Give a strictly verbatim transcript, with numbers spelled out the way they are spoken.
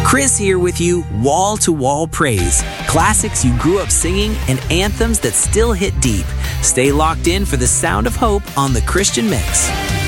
Chris here with you, wall-to-wall praise. Classics you grew up singing and anthems that still hit deep. Stay locked in for the sound of hope on The Christian Mix.